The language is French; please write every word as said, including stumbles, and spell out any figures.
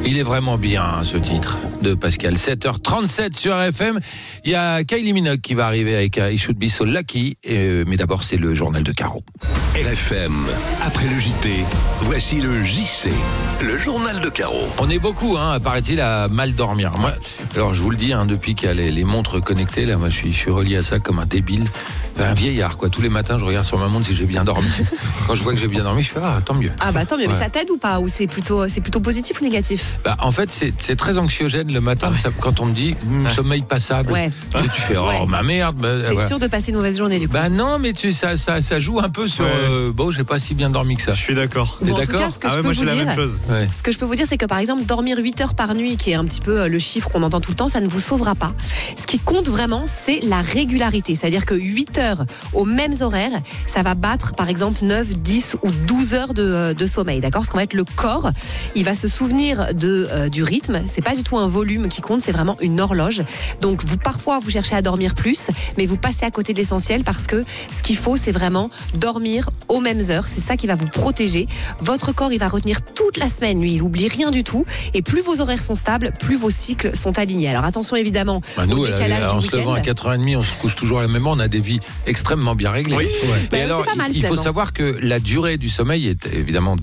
Il est vraiment bien, hein, ce titre de Pascal. sept heures trente-sept sur R F M. Il y a Kylie Minogue qui va arriver avec I Should Be So Lucky. Euh, mais d'abord, c'est le journal de Caro. R F M, après le J T, voici le J C, le journal de Caro. On est beaucoup, hein, paraît-il, à mal dormir. Moi, alors, je vous le dis, hein, depuis qu'il y a les, les montres connectées, là, moi, je suis, je suis relié à ça comme un débile. Un vieillard, quoi. Tous les matins, je regarde sur ma montre si j'ai bien dormi. Quand je vois que j'ai bien dormi, je fais, ah, tant mieux. Ah, bah, tant mieux. Ouais. Mais ça t'aide ou pas? Ou c'est plutôt, c'est plutôt positif ou négatif? Bah, en fait, c'est, c'est très anxiogène le matin, ça, quand on me dit, hm, sommeil passable. Ouais. Tu, sais, tu fais, oh, Ouais. ma merde. Bah, T'es ouais. sûr de passer une mauvaise journée, du coup? Bah non, mais tu, ça, ça, ça joue un peu sur. Ouais. Euh, bon, j'ai pas si bien dormi que ça. Je suis d'accord. T'es Bon, en tout d'accord? cas, ce que Ah je ouais, peux moi vous j'ai la dire, même chose. Ouais. Ce que je peux vous dire, c'est que par exemple, dormir huit heures par nuit, qui est un petit peu euh, le chiffre qu'on entend tout le temps, ça ne vous sauvera pas. Ce qui compte vraiment, c'est la régularité. C'est-à-dire que huit heures aux mêmes horaires, ça va battre par exemple neuf, dix ou douze heures de, euh, de sommeil. D'accord? Parce qu'en fait, le corps, il va se souvenir de, euh, du rythme. C'est pas du tout un volume qui compte, c'est vraiment une horloge. Donc, vous, parfois, vous cherchez à dormir plus, mais vous passez à côté de l'essentiel parce que ce qu'il faut, c'est vraiment dormir aux mêmes heures. C'est ça qui va vous protéger. Votre corps, il va retenir toute la semaine, lui, il oublie rien du tout. Et plus vos horaires sont stables, plus vos cycles sont alignés. Alors attention évidemment Bah nous, au décalage euh, en du se levant à week-end. quatre heures trente, on se couche toujours à la même heure. On a des vies extrêmement bien réglées. Oui. Ouais. Bah, Et c'est alors, pas mal, il faut finalement. savoir que la durée du sommeil est évidemment